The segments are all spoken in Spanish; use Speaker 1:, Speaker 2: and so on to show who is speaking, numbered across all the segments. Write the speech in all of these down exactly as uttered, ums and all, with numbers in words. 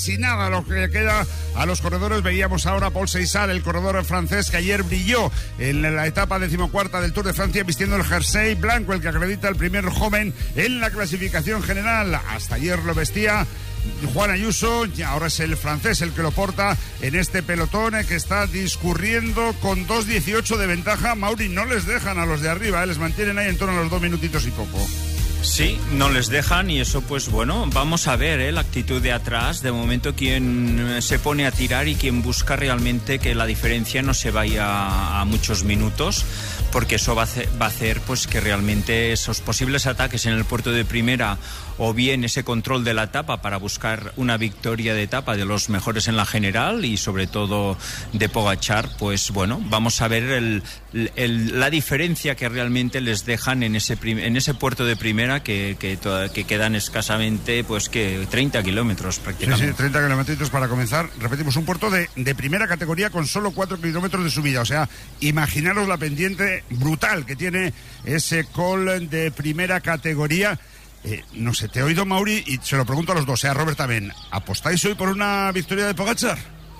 Speaker 1: casi nada lo que queda a los corredores. Veíamos ahora a Paul Seissal, el corredor francés que ayer brilló en la etapa decimocuarta del Tour de Francia vistiendo el jersey blanco, el que acredita el primer joven en la clasificación general. Hasta ayer lo vestía Juan Ayuso, y ahora es el francés el que lo porta en este pelotón que está discurriendo con dos dieciocho de ventaja. Mauri, no les dejan a los de arriba, ¿eh? Les mantienen ahí en torno a los dos minutitos y poco.
Speaker 2: Sí, no les dejan y eso pues bueno, vamos a ver ¿eh? la actitud de atrás. De momento quien se pone a tirar y quien busca realmente que la diferencia no se vaya a muchos minutos, porque eso va a hacer, va a hacer pues que realmente esos posibles ataques en el puerto de primera o bien ese control de la etapa para buscar una victoria de etapa de los mejores en la general y sobre todo de Pogačar, pues bueno, vamos a ver el, el, la diferencia que realmente les dejan en ese, prim, en ese puerto de primera que, que, toda, que quedan escasamente pues que treinta kilómetros prácticamente.
Speaker 1: Sí, sí, treinta kilómetros para comenzar. Repetimos, un puerto de, de primera categoría con solo cuatro kilómetros de subida, o sea, imaginaros la pendiente brutal que tiene ese col de primera categoría. Eh, no sé, te he oído, Mauri, y se lo pregunto a los dos, sea Robert también. ¿Apostáis hoy por una victoria de Pogačar?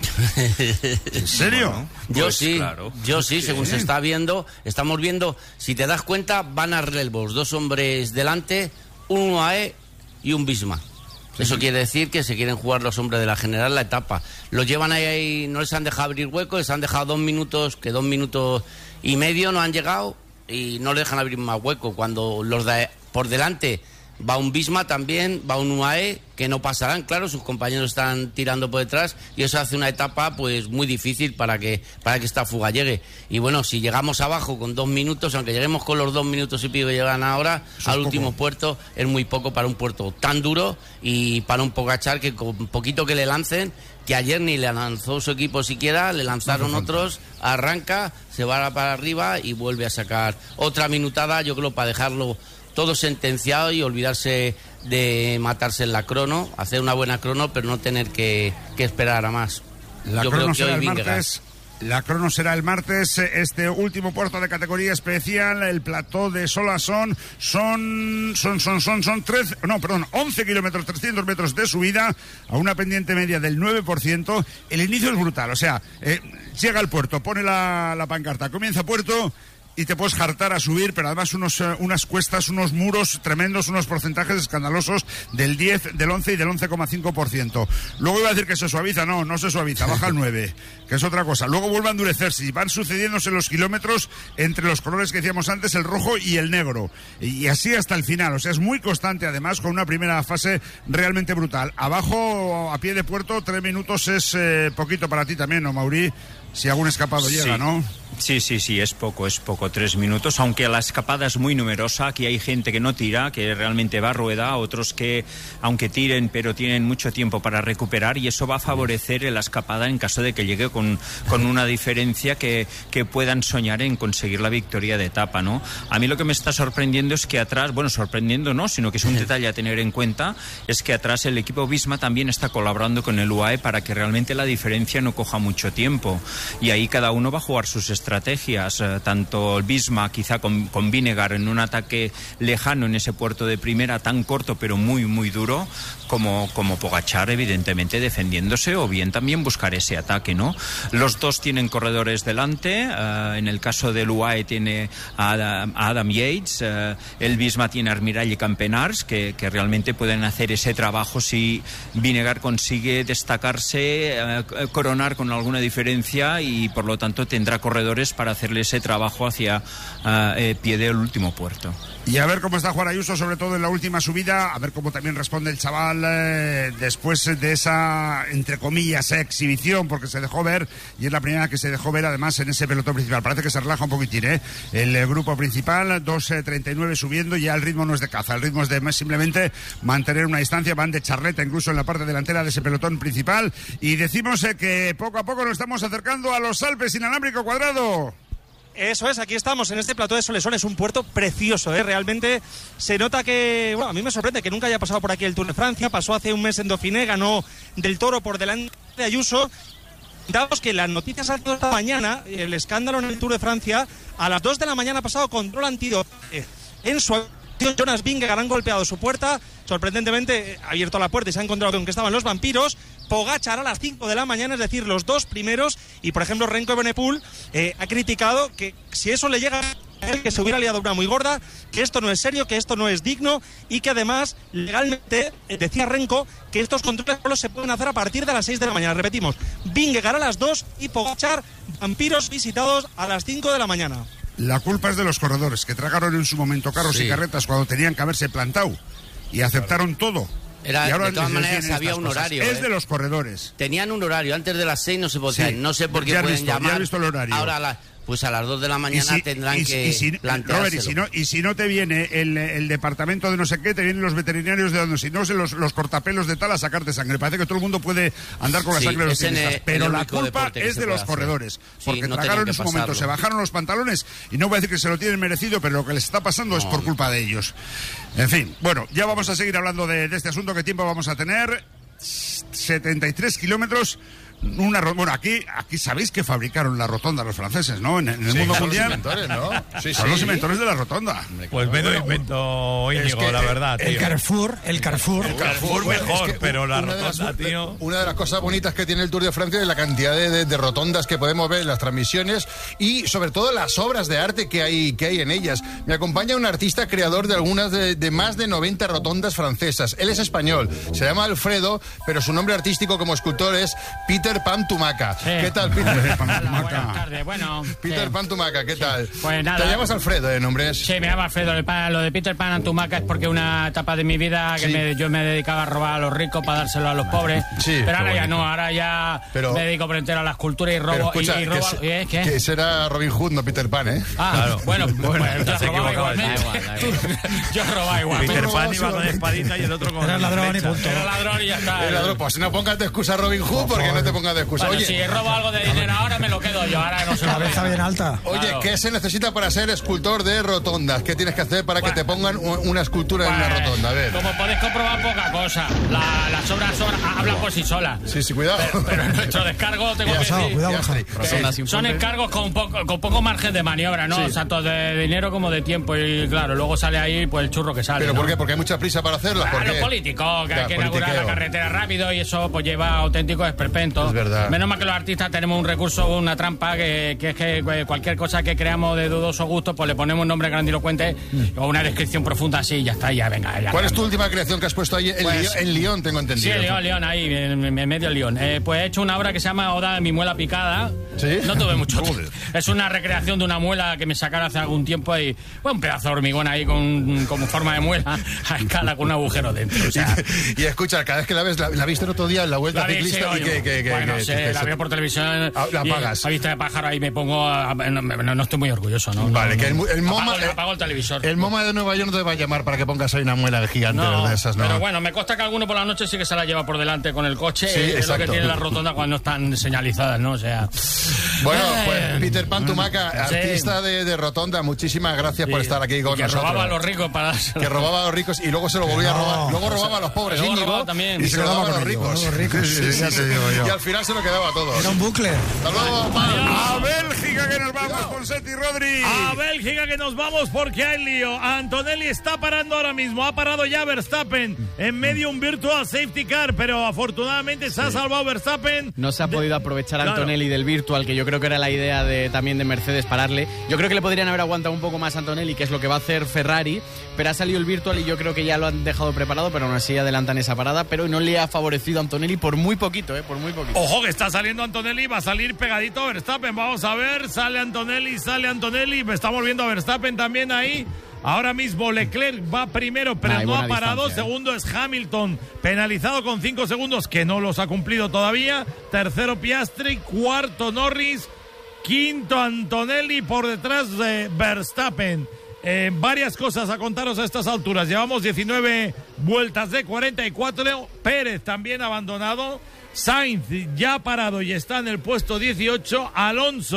Speaker 1: ¿En serio?
Speaker 3: Bueno, pues yo sí, claro. yo sí, según sí. se está viendo, estamos viendo, si te das cuenta, van a relevos, dos hombres delante, un U A E y un Visma. Sí, Eso sí. quiere decir que se quieren jugar los hombres de la general la etapa. Los llevan ahí, ahí, no les han dejado abrir huecos, les han dejado dos minutos, que dos minutos y medio no han llegado y no les dejan abrir más hueco. Cuando los de por delante va un Visma también, va un U A E, que no pasarán, claro, sus compañeros están tirando por detrás y eso hace una etapa pues muy difícil para que para que esta fuga llegue. Y bueno, si llegamos abajo con dos minutos, aunque lleguemos con los dos minutos y pico que llegan ahora, eso al último poco. puerto, es muy poco para un puerto tan duro y para un Pogačar que con poquito que le lancen, que ayer ni le lanzó su equipo siquiera, le lanzaron no otros, arranca, se va para arriba y vuelve a sacar otra minutada, yo creo, para dejarlo todo sentenciado y olvidarse de matarse en la crono, hacer una buena crono, pero no tener que, que esperar a más.
Speaker 1: La
Speaker 3: Yo
Speaker 1: crono
Speaker 3: creo que
Speaker 1: será
Speaker 3: hoy
Speaker 1: el martes. La crono será el martes. Este último puerto de categoría especial, el plató de Solasson, son, son, son, son, son trece, no, perdón, once kilómetros, trescientos metros de subida a una pendiente media del nueve por ciento. El inicio es brutal, o sea, eh, llega al puerto, pone la, la pancarta, comienza puerto y te puedes jartar a subir, pero además unos, uh, unas cuestas, unos muros tremendos, unos porcentajes escandalosos del diez, del once y del once coma cinco por ciento. Luego iba a decir que se suaviza, no, no se suaviza, baja al nueve, que es otra cosa. Luego vuelve a endurecerse y van sucediéndose los kilómetros entre los colores que decíamos antes, el rojo y el negro. Y así hasta el final, o sea, es muy constante además, con una primera fase realmente brutal. Abajo, a pie de puerto, tres minutos es eh, poquito para ti también, ¿no, Mauri? Si algún escapado
Speaker 2: sí.
Speaker 1: llega, ¿no?
Speaker 2: Sí, sí, sí, es poco, es poco, tres minutos, aunque la escapada es muy numerosa, aquí hay gente que no tira, que realmente va a rueda, otros que, aunque tiren, pero tienen mucho tiempo para recuperar, y eso va a favorecer la escapada en caso de que llegue con, con una diferencia que, que puedan soñar en conseguir la victoria de etapa, ¿no? A mí lo que me está sorprendiendo es que atrás, bueno, sorprendiendo no, sino que es un detalle a tener en cuenta, es que atrás el equipo Visma también está colaborando con el U A E para que realmente la diferencia no coja mucho tiempo, y ahí cada uno va a jugar sus estrategias. estrategias, eh, tanto el Visma quizá con, con Vinegar en un ataque lejano en ese puerto de primera tan corto pero muy muy duro, como, como Pogačar evidentemente defendiéndose, o bien también buscar ese ataque, ¿no? Los dos tienen corredores delante, eh, en el caso del U A E tiene a Adam, a Adam Yates, eh, el Visma tiene a Armirall y Campenars que, que realmente pueden hacer ese trabajo si Vinegar consigue destacarse, eh, coronar con alguna diferencia, y por lo tanto tendrá corredores para hacerle ese trabajo hacia uh, eh, pie del último puerto.
Speaker 1: Y a ver cómo está Juan Ayuso, sobre todo en la última subida, a ver cómo también responde el chaval eh, después de esa, entre comillas, exhibición, porque se dejó ver, y es la primera que se dejó ver además en ese pelotón principal. Parece que se relaja un poquitín, ¿eh? El eh, grupo principal, dos treinta y nueve subiendo, ya el ritmo no es de caza, el ritmo es de simplemente mantener una distancia, van de charleta incluso en la parte delantera de ese pelotón principal, y decimos eh, que poco a poco nos estamos acercando a los Alpes inalámbrico cuadrado.
Speaker 4: Eso es, aquí estamos en este plató de Solasson, es un puerto precioso, ¿eh? Realmente se nota que, bueno, a mí me sorprende que nunca haya pasado por aquí el Tour de Francia, pasó hace un mes en Dauphiné, ganó Del Toro por delante de Ayuso. Dados que las noticias han sido esta mañana, el escándalo en el Tour de Francia, a las dos de la mañana pasado, control antidopaje en su Jonas Vingegaard han golpeado su puerta, sorprendentemente ha abierto la puerta y se ha encontrado con que estaban los vampiros, Pogačar a las cinco de la mañana, es decir, los dos primeros. Y por ejemplo, Remco Evenepoel eh, ha criticado que si eso le llega a él, que se hubiera liado una muy gorda, que esto no es serio, que esto no es digno y que además legalmente, eh, decía Remco, que estos controles solo se pueden hacer a partir de las seis de la mañana. Repetimos, Vingegaard a las dos y Pogačar, vampiros visitados a las cinco de la mañana.
Speaker 1: La culpa es de los corredores, que tragaron en su momento carros sí. y carretas cuando tenían que haberse plantado y aceptaron todo.
Speaker 3: Era,
Speaker 1: y ahora
Speaker 3: de todas maneras había un
Speaker 1: cosas.
Speaker 3: horario.
Speaker 1: Es
Speaker 3: ¿eh?
Speaker 1: de los corredores.
Speaker 3: Tenían un horario, antes de las seis no se podía. Sí. No sé por qué
Speaker 1: ya
Speaker 3: pueden
Speaker 1: visto,
Speaker 3: llamar.
Speaker 1: Ya he visto el horario.
Speaker 3: Ahora la, pues a las dos de la mañana
Speaker 1: si,
Speaker 3: tendrán
Speaker 1: y,
Speaker 3: que
Speaker 1: y si,
Speaker 3: planteárselo.
Speaker 1: Robert, y si, no, y si no te viene el, el departamento de no sé qué, te vienen los veterinarios de donde, si no, los, los cortapelos de tal a sacarte sangre. Parece que todo el mundo puede andar con la
Speaker 3: sí,
Speaker 1: sangre de los ciclistas,
Speaker 3: el,
Speaker 1: pero
Speaker 3: el
Speaker 1: la culpa es de los corredores, sí, porque no tragaron en su momento, se bajaron los pantalones, y no voy a decir que se lo tienen merecido, pero lo que les está pasando no. es por culpa de ellos. En fin, bueno, ya vamos a seguir hablando de, de este asunto. ¿Qué tiempo vamos a tener? setenta y tres kilómetros. Una, bueno, aquí, aquí sabéis que fabricaron la rotonda los franceses, ¿no? En, en el
Speaker 5: sí,
Speaker 1: mundo
Speaker 5: son
Speaker 1: mundial.
Speaker 5: Los inventores, ¿no?
Speaker 1: Sí, son sí. los inventores de la rotonda.
Speaker 6: Pues menos invento Íñigo, es que, la verdad,
Speaker 7: el
Speaker 6: tío.
Speaker 7: Carrefour, el Carrefour.
Speaker 6: El Carrefour mejor, es que pero la rotonda,
Speaker 5: las,
Speaker 6: tío.
Speaker 5: Una de las cosas bonitas que tiene el Tour de Francia es la cantidad de, de, de rotondas que podemos ver en las transmisiones y sobre todo las obras de arte que hay, que hay en ellas. Me acompaña un artista creador de algunas de, de más de noventa rotondas francesas. Él es español, se llama Alfredo, pero su nombre artístico como escultor es Peter Pan Tumaca. Sí. ¿Qué tal, Peter Pan
Speaker 8: Hola, buenas tardes. Bueno,
Speaker 5: Peter
Speaker 8: sí.
Speaker 5: Pan Tumaca, ¿qué tal?
Speaker 8: Sí. Pues nada.
Speaker 5: ¿Te llamas Alfredo, de nombre?
Speaker 8: Sí, me llamo Alfredo. Lo de Peter Pan Tumaca es porque una etapa de mi vida que
Speaker 5: sí.
Speaker 8: me, yo me dedicaba a robar a los ricos para dárselo a los pobres.
Speaker 5: Sí,
Speaker 8: pero ahora
Speaker 5: bonito.
Speaker 8: ya no, ahora ya
Speaker 5: pero,
Speaker 8: me dedico por entero a la escultura y robo.
Speaker 5: Escucha,
Speaker 8: y, y robo
Speaker 5: que,
Speaker 8: ¿eh? ¿Qué?
Speaker 5: que será Robin Hood, no Peter Pan, ¿eh?
Speaker 8: Ah, claro. bueno, bueno, pues, yo robaba igualmente. Igual, yo robaba igual.
Speaker 6: Peter Pan iba con espadita y el otro con.
Speaker 7: Era ladrón y punto.
Speaker 8: Era ladrón y ya está.
Speaker 5: El ladrón, pues no pongas de excusa a Robin Hood, porque no te pongas de excusa.
Speaker 8: Bueno,
Speaker 5: Oye,
Speaker 8: si he robado algo de dinero ahora me lo quedo yo, ahora no se lo
Speaker 7: cabeza bien alta.
Speaker 5: Oye,
Speaker 8: claro.
Speaker 5: ¿qué se necesita para ser escultor de rotondas? ¿Qué tienes que hacer para
Speaker 8: bueno,
Speaker 5: que te pongan una escultura
Speaker 8: pues,
Speaker 5: en una rotonda? A ver.
Speaker 8: Como podéis comprobar, poca cosa. La, las obras son, hablan por sí solas.
Speaker 5: Sí, sí, cuidado.
Speaker 8: Pero, pero en nuestro descargo tengo que
Speaker 7: Cuidado,
Speaker 8: decir
Speaker 7: cuidado, Borja.
Speaker 8: que son encargos con poco, con poco margen de maniobra, ¿no?
Speaker 5: Sí.
Speaker 8: Tanto de dinero como de tiempo. Y claro, luego sale ahí pues el churro que sale.
Speaker 5: ¿Pero
Speaker 8: ¿no?
Speaker 5: por qué? Porque hay mucha prisa para hacerlas.
Speaker 8: A los políticos, que
Speaker 5: ya,
Speaker 8: hay que inaugurar la carretera rápido y eso pues lleva auténticos esperpentos.
Speaker 5: Es verdad.
Speaker 8: Menos mal que los artistas tenemos un recurso, una trampa, que, que es que cualquier cosa que creamos de dudoso gusto, pues le ponemos un nombre grandilocuente mm. o una descripción profunda así y ya está, ya venga. Ya,
Speaker 5: ¿Cuál
Speaker 8: ya,
Speaker 5: es tu última creación que has puesto ahí? En,
Speaker 8: pues,
Speaker 5: Lyon, en Lyon, tengo entendido.
Speaker 8: Sí, en Lyon, Lyon, ahí, en, en medio Lyon. Eh, pues he hecho una obra que se llama Oda de mi muela picada.
Speaker 5: ¿Sí?
Speaker 8: No tuve mucho tiempo. Es una recreación de una muela que me sacaron hace algún tiempo y pues, un pedazo de hormigón ahí con como forma de muela a escala con un agujero dentro. O sea,
Speaker 5: y, y escucha, cada vez que la ves, la, la viste el otro día en la vuelta
Speaker 8: la vi,
Speaker 5: ciclista
Speaker 8: sí,
Speaker 5: y que, que, que,
Speaker 8: bueno,
Speaker 5: que,
Speaker 8: sí,
Speaker 5: que,
Speaker 8: la
Speaker 5: que,
Speaker 8: veo por televisión.
Speaker 5: La apagas.
Speaker 8: A vista de pájaro ahí me pongo. A, no, no, no estoy muy orgulloso, ¿no?
Speaker 5: Vale,
Speaker 8: no,
Speaker 5: que el, el MoMA.
Speaker 8: Apago, apago el televisor.
Speaker 5: El MoMA de Nueva York no te va a llamar para que pongas ahí una muela de gigante
Speaker 8: no,
Speaker 5: de esas, ¿no?
Speaker 8: Pero bueno, me consta que alguno por la noche sí que se la lleva por delante con el coche.
Speaker 5: Sí,
Speaker 8: es
Speaker 5: exacto.
Speaker 8: lo que tiene la rotonda cuando no están señalizadas, ¿no? O sea.
Speaker 5: Bueno,
Speaker 8: eh,
Speaker 5: pues Peter Pan Tumaca,
Speaker 8: sí.
Speaker 5: artista de, de rotonda, muchísimas gracias
Speaker 8: sí.
Speaker 5: por estar aquí con
Speaker 8: que
Speaker 5: nosotros.
Speaker 8: Que robaba a los ricos para.
Speaker 5: Que robaba a los ricos y luego se lo volvía
Speaker 7: no,
Speaker 5: a robar. Luego robaba a los pobres,
Speaker 8: luego
Speaker 5: Íñigo,
Speaker 8: también.
Speaker 5: y se lo daba a los ricos.
Speaker 7: Los ricos.
Speaker 5: Sí, sí, ya te digo yo. Y al final se lo quedaba todo.
Speaker 7: Era un bucle.
Speaker 5: Hasta luego,
Speaker 1: A Bélgica que nos vamos con Seti Rodri.
Speaker 6: A Bélgica que nos vamos porque hay lío. Antonelli está parando ahora mismo. Ha parado ya Verstappen en medio un virtual safety car, pero afortunadamente se ha salvado Verstappen.
Speaker 9: No se ha
Speaker 6: de...
Speaker 9: podido aprovechar
Speaker 6: claro.
Speaker 9: Antonelli del virtual, que yo creo que era la idea de, también de Mercedes pararle. Yo creo que le podrían haber aguantado un poco más a Antonelli, que es lo que va a hacer Ferrari, pero ha salido el virtual y yo creo que ya lo han dejado preparado, pero aún así adelantan esa parada, pero no le ha favorecido a Antonelli por muy poquito, eh, por muy poquito.
Speaker 6: Ojo que está saliendo Antonelli, va a salir pegadito a Verstappen. Vamos a ver, sale Antonelli, sale Antonelli, estamos viendo a Verstappen también ahí. Ahora mismo Leclerc va primero, pero
Speaker 9: Ay,
Speaker 6: no ha
Speaker 9: buena
Speaker 6: parado.
Speaker 9: distancia, eh.
Speaker 6: Segundo es Hamilton, penalizado con cinco segundos, que no los ha cumplido todavía. Tercero Piastri, cuarto Norris, quinto Antonelli por detrás de Verstappen. Eh, varias cosas a contaros a estas alturas. Llevamos diecinueve vueltas de cuarenta y cuatro. Pérez también abandonado. Sainz ya parado y está en el puesto dieciocho. Alonso,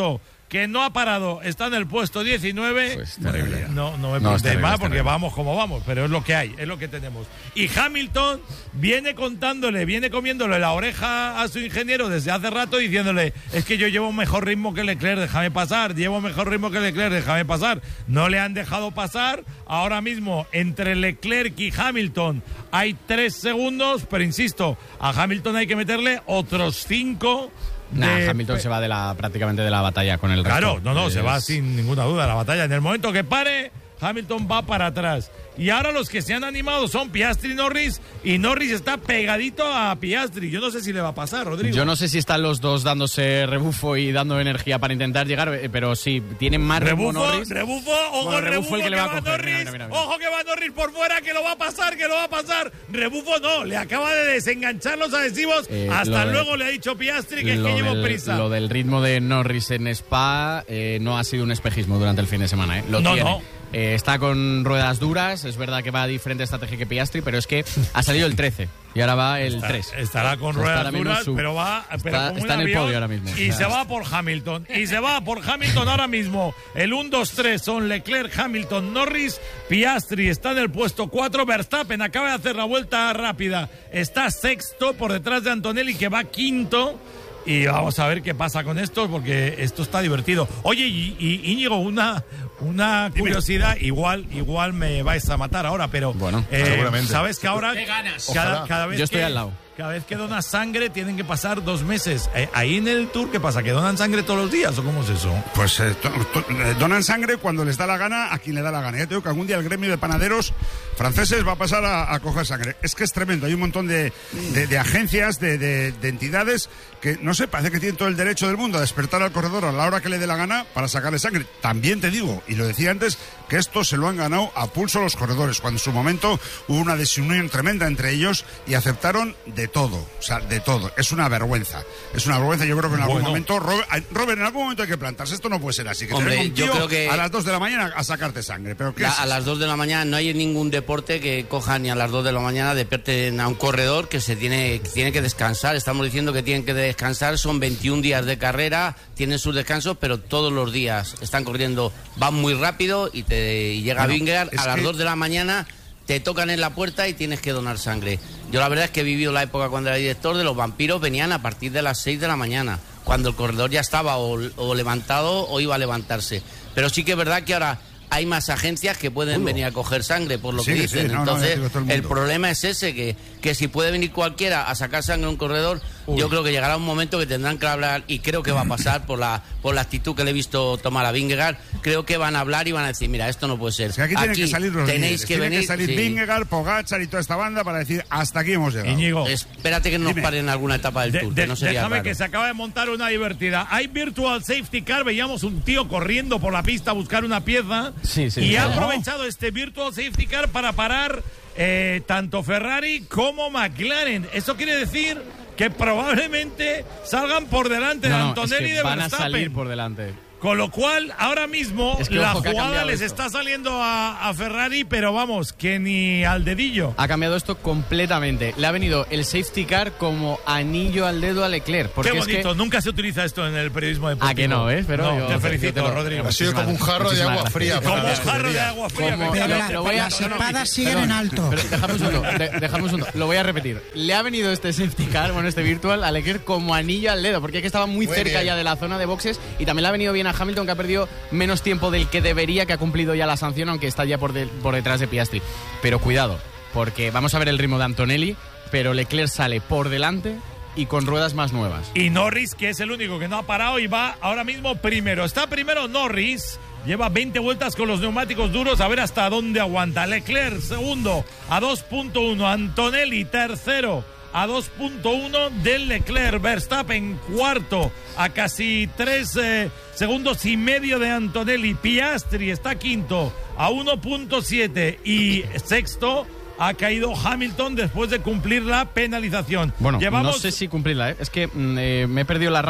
Speaker 6: que no ha parado, está en el puesto diecinueve.
Speaker 9: Pues terrible.
Speaker 6: No, no me
Speaker 9: No,
Speaker 6: preguntéis
Speaker 9: es terrible,
Speaker 6: más
Speaker 9: es
Speaker 6: porque
Speaker 9: terrible.
Speaker 6: vamos como vamos, pero es lo que hay, es lo que tenemos. Y Hamilton viene contándole, viene comiéndole la oreja a su ingeniero desde hace rato diciéndole, es que yo llevo mejor ritmo que Leclerc, déjame pasar, llevo mejor ritmo que Leclerc, déjame pasar. No le han dejado pasar. Ahora mismo entre Leclerc y Hamilton hay tres segundos, pero insisto, a Hamilton hay que meterle otros cinco.
Speaker 9: Nah,
Speaker 6: de-
Speaker 9: Hamilton se va de la prácticamente de la batalla con el resto.
Speaker 6: Claro, no, no,
Speaker 9: Es-
Speaker 6: se va sin ninguna duda la batalla. En el momento que pare, Hamilton va para atrás. Y ahora los que se han animado son Piastri y Norris, y Norris está pegadito a Piastri. Yo no sé si le va a pasar, Rodrigo.
Speaker 9: Yo no sé si están los dos dándose rebufo y dando energía para intentar llegar, eh, pero sí, tienen más ritmo
Speaker 6: Rebufo,
Speaker 9: Norris.
Speaker 6: rebufo, ojo,
Speaker 9: Bueno, rebufo
Speaker 6: rebufo
Speaker 9: el que
Speaker 6: que,
Speaker 9: le va a
Speaker 6: va
Speaker 9: coger.
Speaker 6: Norris,
Speaker 9: Mira, mira, mira.
Speaker 6: ojo que va Norris por fuera, que lo va a pasar, que lo va a pasar. Rebufo no, le acaba de desenganchar los adhesivos.
Speaker 9: Eh,
Speaker 6: Hasta
Speaker 9: lo de-
Speaker 6: luego le ha dicho Piastri que es
Speaker 9: Lo
Speaker 6: que llevo
Speaker 9: del,
Speaker 6: prisa.
Speaker 9: lo del ritmo de Norris en Spa eh, no ha sido un espejismo durante el fin de semana. ¿eh? Lo
Speaker 6: No,
Speaker 9: tiene.
Speaker 6: no.
Speaker 9: Eh, está con ruedas duras, es verdad que va a diferente estrategia que Piastri, pero es que ha salido el trece y ahora va el
Speaker 6: Está-
Speaker 9: tres.
Speaker 6: Estará con
Speaker 9: O sea, está
Speaker 6: ruedas
Speaker 9: ahora mismo
Speaker 6: duras,
Speaker 9: su-
Speaker 6: pero va pero
Speaker 9: está-
Speaker 6: como un
Speaker 9: está en el
Speaker 6: avión,
Speaker 9: podio ahora mismo.
Speaker 6: Y
Speaker 9: O sea,
Speaker 6: se va por Hamilton. Y se va por Hamilton ahora mismo. El uno, dos, tres son Leclerc, Hamilton, Norris. Piastri está en el puesto cuatro. Verstappen acaba de hacer la vuelta rápida. Está sexto por detrás de Antonelli, que va quinto. Y vamos a ver qué pasa con esto, porque esto está divertido. Oye, y, y Íñigo, una, una curiosidad, igual, igual me vais a matar ahora, pero
Speaker 9: Bueno,
Speaker 6: eh,
Speaker 5: seguramente.
Speaker 6: sabes que ahora
Speaker 8: ¡Qué ganas!
Speaker 6: cada,
Speaker 5: Ojalá.
Speaker 6: cada vez
Speaker 9: Yo estoy
Speaker 6: que,
Speaker 9: al lado.
Speaker 6: cada vez que donas sangre tienen que pasar dos meses. Eh, ahí en el Tour, ¿qué pasa? ¿Que donan sangre todos los días o cómo es eso?
Speaker 1: Pues eh, to- to- eh, donan sangre cuando les da la gana a quien le da la gana. Ya te digo que algún día el gremio de panaderos franceses va a pasar a, a coger sangre. Es que es tremendo. Hay un montón de, de- de agencias, de, de- de entidades que, no sé, parece que tienen todo el derecho del mundo a despertar al corredor a la hora que le dé la gana para sacarle sangre. También te digo, y lo decía antes, que esto se lo han ganado a pulso los corredores, cuando en su momento hubo una desunión tremenda entre ellos y aceptaron de todo. O sea, de todo. Es una vergüenza. Es una vergüenza. Yo creo que en algún
Speaker 6: Bueno.
Speaker 1: momento, Robert, Robert, en algún momento hay que plantarse. Esto no puede ser así. Que
Speaker 3: Hombre,
Speaker 1: te venga un
Speaker 3: yo
Speaker 1: tío
Speaker 3: creo que-
Speaker 1: a las dos de la mañana a sacarte sangre. Pero ¿qué
Speaker 3: La-
Speaker 1: es
Speaker 3: a
Speaker 1: eso?
Speaker 3: las dos de la mañana no hay ningún deporte que cojan ni a las dos de la mañana despierten a un corredor que se tiene, que tiene que descansar. Estamos diciendo que tienen que descansar, son veintiún días de carrera, tienen sus descansos, pero todos los días están corriendo, van muy rápido y, te, y llega
Speaker 1: Bueno,
Speaker 3: Vingegaard
Speaker 1: es
Speaker 3: a las
Speaker 1: que-
Speaker 3: dos de la mañana. Te tocan en la puerta y tienes que donar sangre. Yo la verdad es que he vivido la época cuando era director de los vampiros, venían a partir de las seis de la mañana, cuando el corredor ya estaba o, o levantado o iba a levantarse. Pero sí que es verdad que ahora hay más agencias que pueden
Speaker 1: Uy.
Speaker 3: venir a coger sangre, por lo
Speaker 1: Sí,
Speaker 3: que
Speaker 1: sí,
Speaker 3: dicen.
Speaker 1: no, no,
Speaker 3: Entonces,
Speaker 1: ya digo, todo el
Speaker 3: el,
Speaker 1: mundo.
Speaker 3: problema es ese, que, que si puede venir cualquiera a sacar sangre a un corredor, yo creo que llegará un momento que tendrán que hablar, y creo que va a pasar por la por la actitud que le he visto tomar a Vingegaard. Creo que van a hablar y van a decir, mira, esto no puede ser.
Speaker 1: Es que aquí tienen que salir los
Speaker 3: tenéis
Speaker 1: líderes.
Speaker 3: que
Speaker 1: Tienen
Speaker 3: venir.
Speaker 1: que salir
Speaker 3: sí.
Speaker 1: Vingegaard, Pogacar y toda esta banda para decir hasta aquí hemos llegado.
Speaker 6: Íñigo,
Speaker 3: Espérate que nos
Speaker 1: Dime.
Speaker 3: paren en alguna etapa del
Speaker 6: de-
Speaker 3: Tour,
Speaker 6: de-
Speaker 3: que no sería
Speaker 6: déjame
Speaker 3: raro.
Speaker 6: que se acaba de montar una divertida. Hay virtual safety car, veíamos un tío corriendo por la pista a buscar una pieza
Speaker 9: Sí, sí.
Speaker 6: y ha
Speaker 9: ¿Cómo?
Speaker 6: aprovechado este virtual safety car para parar eh, tanto Ferrari como McLaren. Eso quiere decir que probablemente salgan por delante
Speaker 9: No,
Speaker 6: de
Speaker 9: no, es
Speaker 6: Antonelli
Speaker 9: que
Speaker 6: y de
Speaker 9: van a
Speaker 6: Verstappen.
Speaker 9: salir por delante.
Speaker 6: Con lo cual, ahora mismo
Speaker 9: Es que
Speaker 6: la
Speaker 9: ojo que ha
Speaker 6: jugada
Speaker 9: cambiado
Speaker 6: les
Speaker 9: esto.
Speaker 6: está saliendo a, a Ferrari, pero vamos, que ni al dedillo.
Speaker 9: Ha cambiado esto completamente. Le ha venido el safety car como anillo al dedo a Leclerc. Porque
Speaker 6: Qué
Speaker 9: es que
Speaker 6: bonito, nunca se utiliza esto en el periodismo deportivo.
Speaker 9: Ah, que no, ¿eh? Pero
Speaker 6: No,
Speaker 9: yo-
Speaker 6: te
Speaker 9: yo
Speaker 6: felicito,
Speaker 9: te lo-
Speaker 6: Rodrigo.
Speaker 5: Ha sido como un jarro de
Speaker 9: Muchísimas
Speaker 5: agua
Speaker 9: gracias.
Speaker 5: fría.
Speaker 6: Como
Speaker 5: para
Speaker 6: un
Speaker 5: la
Speaker 6: jarro de
Speaker 5: escudería.
Speaker 6: agua fría.
Speaker 9: Como-
Speaker 7: Pero,
Speaker 9: Lo-
Speaker 7: la-
Speaker 9: lo voy a-
Speaker 7: las
Speaker 9: no, no,
Speaker 7: espadas siguen
Speaker 9: perdón,
Speaker 7: en alto.
Speaker 9: Pero dejadme un segundo, de- dejadme un segundo. Lo voy a repetir. Le ha venido este safety car, bueno, este virtual, a Leclerc como anillo al dedo, porque es que estaba muy,
Speaker 5: Muy
Speaker 9: cerca
Speaker 5: bien.
Speaker 9: ya de la zona de boxes, y también le ha venido bien a Hamilton, que ha perdido menos tiempo del que debería, que ha cumplido ya la sanción, aunque está ya por, de- por detrás de Piastri. Pero cuidado, porque vamos a ver el ritmo de Antonelli, pero Leclerc sale por delante y con ruedas más nuevas.
Speaker 6: Y Norris, que es el único que no ha parado y va ahora mismo primero. Está primero Norris, lleva veinte vueltas con los neumáticos duros, a ver hasta dónde aguanta. Leclerc, segundo, a dos punto uno. Antonelli, tercero, a dos punto uno del Leclerc. Verstappen, cuarto, a casi tres eh, segundos y medio de Antonelli. Piastri está quinto, a uno punto siete. Y sexto ha caído Hamilton después de cumplir la penalización.
Speaker 9: Bueno,
Speaker 6: Llevamos
Speaker 9: no sé si cumplirla, ¿eh? Es que mm, eh, me he perdido la radio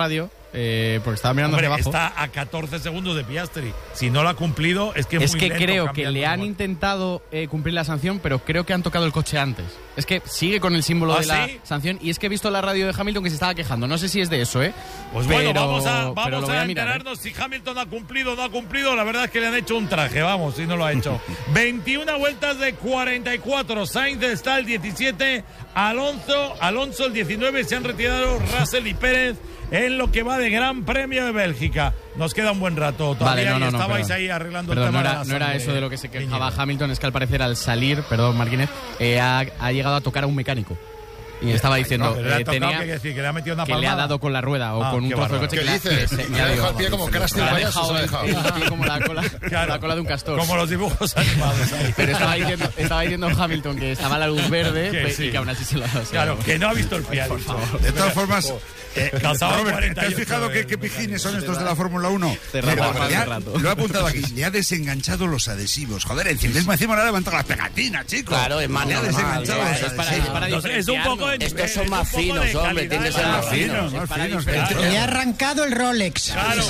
Speaker 9: Eh, porque estaba mirando
Speaker 6: Hombre,
Speaker 9: hacia abajo.
Speaker 6: está a catorce segundos de Piastri. Si no lo ha cumplido, es que es,
Speaker 9: Es
Speaker 6: muy
Speaker 9: que
Speaker 6: lento
Speaker 9: creo que
Speaker 6: cambiando
Speaker 9: le han
Speaker 6: de moto.
Speaker 9: intentado eh, cumplir la sanción, pero creo que han tocado el coche antes. Es que sigue con el símbolo
Speaker 6: ¿Ah,
Speaker 9: de la
Speaker 6: sí?
Speaker 9: sanción y es que he visto la radio de Hamilton que se estaba quejando. No sé si es de eso, ¿eh?
Speaker 6: Pues
Speaker 9: Pero-
Speaker 6: bueno, vamos a,
Speaker 9: pero
Speaker 6: vamos
Speaker 9: lo voy
Speaker 6: a
Speaker 9: a mirar, ¿eh?
Speaker 6: enterarnos si Hamilton ha cumplido o no ha cumplido. La verdad es que le han hecho un traje, vamos, si no lo ha hecho. veintiuna vueltas de cuarenta y cuatro. Sainz está el diecisiete. Alonso, Alonso el diecinueve. Se han retirado Russell y Pérez en lo que va de Gran Premio de Bélgica. Nos queda un buen rato todavía.
Speaker 9: Vale, no, no,
Speaker 6: y
Speaker 9: no,
Speaker 6: estabais
Speaker 9: perdón.
Speaker 6: ahí arreglando
Speaker 9: Perdón,
Speaker 6: el
Speaker 9: no
Speaker 6: tema
Speaker 9: era,
Speaker 6: de la
Speaker 9: no era
Speaker 6: sangre,
Speaker 9: eso de lo que se quejaba
Speaker 6: Íñigo.
Speaker 9: Hamilton, es que al parecer al salir, perdón Martínez, eh, ha, ha llegado a tocar a un mecánico. Y estaba diciendo
Speaker 6: No, pero le ha
Speaker 9: eh,
Speaker 6: tocado,
Speaker 9: tenía
Speaker 6: ¿qué quiere decir? Que le ha metido una
Speaker 9: que le ha
Speaker 6: palmada.
Speaker 9: dado con la rueda o
Speaker 6: Ah,
Speaker 9: con un
Speaker 6: qué
Speaker 9: trozo de
Speaker 6: bárbaro.
Speaker 9: coche
Speaker 5: ¿Qué
Speaker 9: que le ha-
Speaker 5: dice?
Speaker 9: que se-
Speaker 5: Le
Speaker 9: le ha
Speaker 5: ha dejado
Speaker 9: dado-
Speaker 5: el pie como Crash
Speaker 9: le ha
Speaker 5: Payaso,
Speaker 9: dejado
Speaker 5: se lo ha
Speaker 9: el-
Speaker 5: dejado.
Speaker 9: el pie como la cola,
Speaker 6: Claro.
Speaker 9: la cola de un castor.
Speaker 6: Como los dibujos animados. ahí.
Speaker 9: Pero estaba diciendo, estaba diciendo Hamilton que estaba la luz verde
Speaker 6: Que
Speaker 9: pe-
Speaker 6: sí.
Speaker 9: y que aún así se lo ha dado.
Speaker 6: Claro, que no ha visto el pie. Por favor.
Speaker 1: De todas formas, eh,
Speaker 6: Calzaba
Speaker 1: Robert, ¿te
Speaker 6: cuarenta y
Speaker 1: has
Speaker 6: ocho
Speaker 1: fijado
Speaker 6: de-
Speaker 1: qué, qué pijines son estos de la Fórmula uno?
Speaker 9: Cerrado,
Speaker 1: Mira,
Speaker 9: cerrado,
Speaker 1: le ha-
Speaker 9: cerrado.
Speaker 1: lo he apuntado aquí. Le ha desenganchado los adhesivos. Joder, el ciclismo encima le ha levantado las pegatinas, chicos.
Speaker 3: Claro, es más
Speaker 1: Le ha
Speaker 3: normal,
Speaker 1: desenganchado
Speaker 3: ya,
Speaker 1: los
Speaker 3: es para-
Speaker 1: adhesivos.
Speaker 9: es para
Speaker 6: Entonces, es un poco de
Speaker 3: Estos
Speaker 6: nivel,
Speaker 3: son
Speaker 6: es un
Speaker 3: más
Speaker 6: poco
Speaker 3: finos,
Speaker 6: de
Speaker 3: hombre,
Speaker 6: calidad,
Speaker 3: tienen que ser
Speaker 6: es
Speaker 3: más
Speaker 6: para-
Speaker 3: finos.
Speaker 1: Más
Speaker 9: para
Speaker 1: finos,
Speaker 9: diferenciar.
Speaker 1: claro.
Speaker 7: Le ha arrancado el Rolex.
Speaker 6: Claro.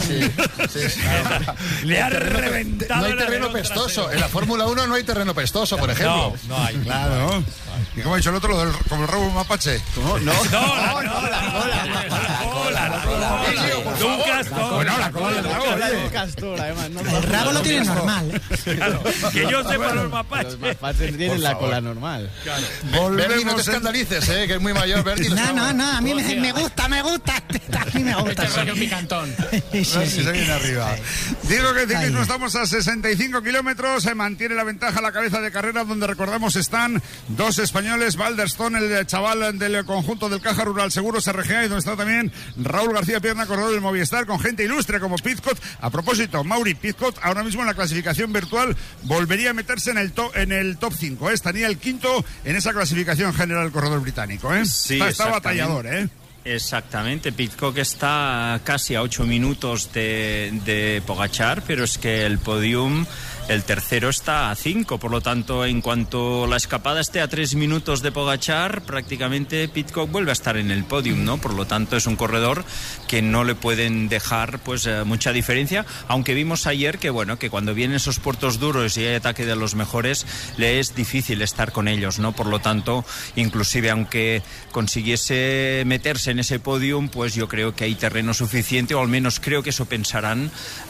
Speaker 6: Le ha reventado
Speaker 5: No hay
Speaker 6: el
Speaker 5: terreno
Speaker 6: alerón
Speaker 5: pestoso.
Speaker 6: trasero.
Speaker 5: En la Fórmula uno no hay terreno pestoso, por ejemplo.
Speaker 6: No, no hay.
Speaker 1: Claro. ¿Y cómo ha dicho el otro? Lo del, como el rabo mapache.
Speaker 5: No, no.
Speaker 6: No, la cola, la cola, la cola, la cola. De un castor.
Speaker 1: Bueno, la cola del rabo, oye.
Speaker 9: Castor, además, ¿no?
Speaker 7: El rabo lo tiene normal. ¿eh?
Speaker 6: Claro, que yo sepa los mapaches.
Speaker 9: Los mapaches tienen la cola normal.
Speaker 5: Bernie, no
Speaker 1: Volvemos
Speaker 5: te
Speaker 1: en-
Speaker 5: escandalices, ¿eh? Que es muy mayor, Bernie. lo
Speaker 7: No,
Speaker 5: sabemos.
Speaker 7: no, no, a mí me, me gusta, me gusta. A mí me gusta.
Speaker 8: Este rollo picantón.
Speaker 7: Sí, sí,
Speaker 1: Sí,
Speaker 7: sí.
Speaker 1: se viene arriba. Digo que el ciclismo
Speaker 7: Ahí.
Speaker 1: estamos a sesenta y cinco kilómetros, se mantiene la ventaja a la cabeza de carrera, donde recordamos están dos españoles, Balderstone, el chaval del conjunto del Caja Rural Seguros R G A, y donde está también Raúl García Pierna, corredor del Movistar, con gente ilustre como Pizcot. A propósito, Mauri Pizcot ahora mismo en la clasificación virtual volvería a meterse en el top, en el top cinco, ¿eh? Estaría el quinto en esa clasificación general el corredor británico, ¿eh?
Speaker 2: Sí,
Speaker 1: está, está
Speaker 2: exactamente.
Speaker 1: batallador, ¿eh?
Speaker 2: Exactamente, Pidcock está casi a ocho minutos de, de Pogačar, pero es que el podium, el tercero está a cinco, por lo tanto, en cuanto la escapada esté a tres minutos de Pogačar, prácticamente Pidcock vuelve a estar en el podium, ¿no? Por lo tanto, es un corredor que no le pueden dejar pues eh, mucha diferencia, aunque vimos ayer que, bueno, que cuando vienen esos puertos duros y hay ataque de los mejores, le es difícil estar con ellos, ¿no? Por lo tanto, inclusive aunque consiguiese meterse en ese podium, pues yo creo que hay terreno suficiente, o al menos creo que eso pensarán,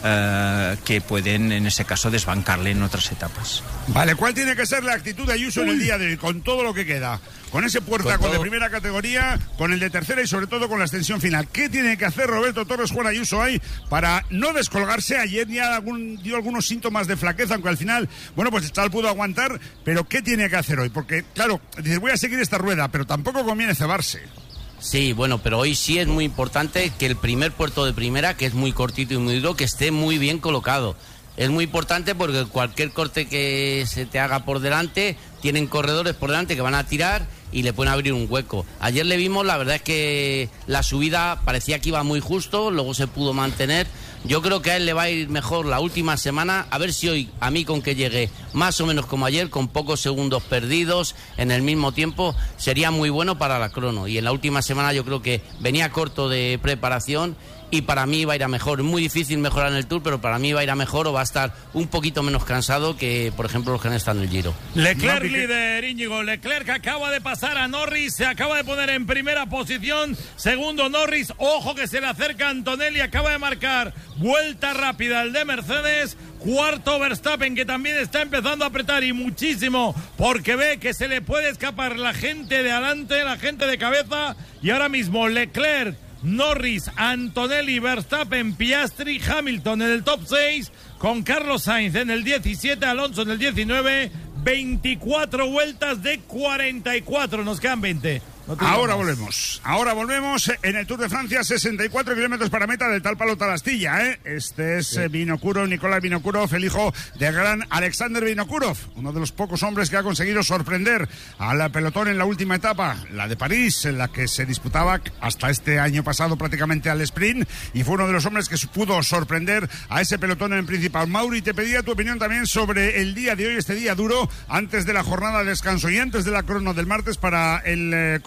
Speaker 2: eh, que pueden en ese caso desbancarle en otras etapas.
Speaker 1: Vale, ¿cuál tiene que ser la actitud de Ayuso en el día de hoy, con todo lo que queda? Con ese puertaco de primera categoría, con el de tercera y sobre todo con la extensión final. ¿Qué tiene que hacer Roberto Torres, Juan Ayuso ahí para no descolgarse? Ayer ya algún, dio algunos síntomas de flaqueza, aunque al final, bueno, pues tal pudo aguantar, pero ¿qué tiene que hacer hoy? Porque, claro, dices, voy a seguir esta rueda, pero tampoco conviene cebarse.
Speaker 3: Sí, bueno, pero hoy sí es muy importante que el primer puerto de primera, que es muy cortito y muy duro, que esté muy bien colocado. Es muy importante porque cualquier corte que se te haga por delante, tienen corredores por delante que van a tirar y le pueden abrir un hueco. Ayer le vimos, la verdad es que la subida parecía que iba muy justo, luego se pudo mantener. Yo creo que a él le va a ir mejor la última semana, a ver si hoy, a mí con que llegue más o menos como ayer, con pocos segundos perdidos en el mismo tiempo, sería muy bueno para la crono. Y en la última semana yo creo que venía corto de preparación y para mí va a ir a mejor. Es muy difícil mejorar en el Tour, pero para mí va a ir a mejor o va a estar un poquito menos cansado que, por ejemplo, los que han estado en el Giro.
Speaker 6: Leclerc líder, Íñigo. Leclerc acaba de pasar a Norris, se acaba de poner en primera posición. Segundo Norris, ojo que se le acerca Antonelli, acaba de marcar vuelta rápida el de Mercedes. Cuarto Verstappen, que también está empezando a apretar y muchísimo, porque ve que se le puede escapar la gente de adelante, la gente de cabeza. Y ahora mismo Leclerc, Norris, Antonelli, Verstappen, Piastri, Hamilton en el top seis, con Carlos Sainz en el diecisiete, Alonso en el diecinueve, veinticuatro vueltas de cuarenta y cuatro, nos quedan veinte. No
Speaker 1: Ahora
Speaker 6: más.
Speaker 1: volvemos, ahora volvemos en el Tour de Francia, sesenta y cuatro kilómetros para meta del tal palo tal astilla, ¿eh? Este es eh, Vinokurov, Nikolai Vinokurov, el hijo del gran Alexander Vinokurov, uno de los pocos hombres que ha conseguido sorprender al pelotón en la última etapa, la de París, en la que se disputaba hasta este año pasado prácticamente al sprint, y fue uno de los hombres que pudo sorprender a ese pelotón en el principal. Mauri, te pedía tu opinión también sobre el día de hoy, este día duro, antes de la jornada de descanso y antes de la crono del martes para el eh,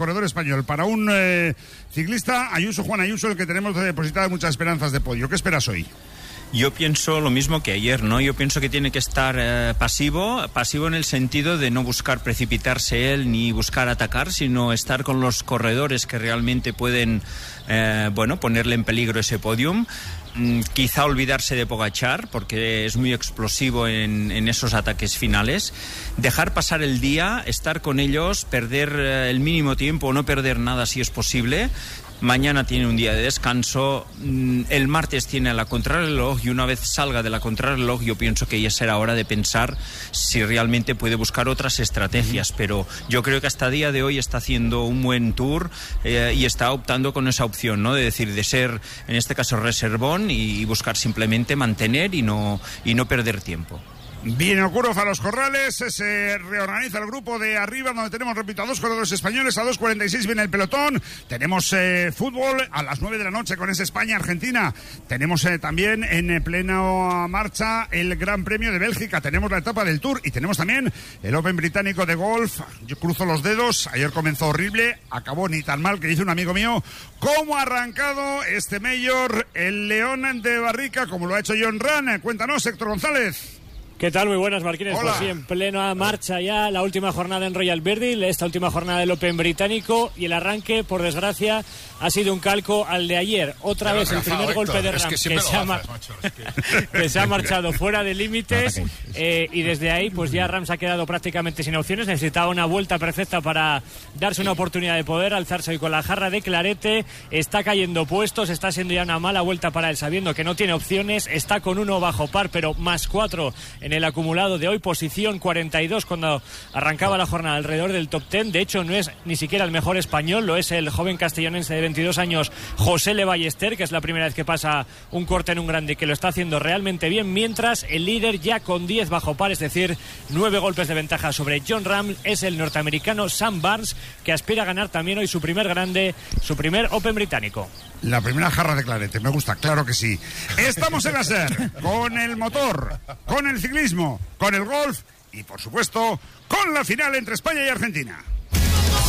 Speaker 1: corredor español. Para un eh, ciclista, Ayuso, Juan Ayuso, el que tenemos depositadas muchas esperanzas de podio. ¿Qué esperas hoy?
Speaker 2: Yo pienso lo mismo que ayer, ¿no? Yo pienso que tiene que estar eh, pasivo, pasivo en el sentido de no buscar precipitarse él ni buscar atacar, sino estar con los corredores que realmente pueden, eh, bueno, ponerle en peligro ese podium. Mm, quizá olvidarse de Pogačar, porque es muy explosivo en, en esos ataques finales. Dejar pasar el día, estar con ellos, perder eh, el mínimo tiempo o no perder nada si es posible. Mañana tiene un día de descanso, el martes tiene la contrarreloj y una vez salga de la contrarreloj yo pienso que ya será hora de pensar si realmente puede buscar otras estrategias, pero yo creo que hasta el día de hoy está haciendo un buen tour eh, y está optando con esa opción, ¿no? De decir, de ser en este caso reservón y buscar simplemente mantener y no, y no perder tiempo.
Speaker 1: Viene Okurof a los corrales, se reorganiza el grupo de arriba donde tenemos, repito, a dos corredores españoles, a dos cuarenta y seis viene el pelotón, tenemos eh, fútbol a las nueve de la noche con ese España-Argentina, tenemos eh, también en plena marcha el Gran Premio de Bélgica, tenemos la etapa del Tour y tenemos también el Open británico de golf. Yo cruzo los dedos, ayer comenzó horrible, acabó ni tan mal, que dice un amigo mío, cómo ha arrancado este Mayor, el León de Barrica, como lo ha hecho Jon Rahm. Cuéntanos, Héctor González.
Speaker 10: ¿Qué tal? Muy buenas, Marquines.
Speaker 1: Hola.
Speaker 10: Pues sí, en plena marcha ya la última jornada en Royal Verdil, esta última jornada del Open británico, y el arranque, por desgracia, ha sido un calco al de ayer. Otra
Speaker 5: Te
Speaker 10: vez el primer
Speaker 5: Héctor,
Speaker 10: golpe de
Speaker 5: es
Speaker 10: Rahm
Speaker 5: que,
Speaker 10: que,
Speaker 5: que,
Speaker 10: se ha, mar...
Speaker 5: es que...
Speaker 10: que se ha marchado fuera de límites eh, y desde ahí pues ya Rahm se ha quedado prácticamente sin opciones. Necesitaba una vuelta perfecta para darse una oportunidad de poder alzarse hoy con la jarra de clarete. Está cayendo puestos, está siendo ya una mala vuelta para él, sabiendo que no tiene opciones. Está con uno bajo par, pero más cuatro en el acumulado de hoy, posición cuarenta y dos cuando arrancaba la jornada alrededor del top diez. De hecho, no es ni siquiera el mejor español, lo es el joven castellonense de veintidós años, José Le Ballester, que es la primera vez que pasa un corte en un grande y que lo está haciendo realmente bien, mientras el líder ya con diez bajo par, es decir, nueve golpes de ventaja sobre Jon Rahm, es el norteamericano Sam Burns, que aspira a ganar también hoy su primer grande, su primer Open británico.
Speaker 1: La primera jarra de clarete, me gusta, claro que sí. Estamos en la SER, con el motor, con el ciclismo, con el golf y, por supuesto, con la final entre España y Argentina.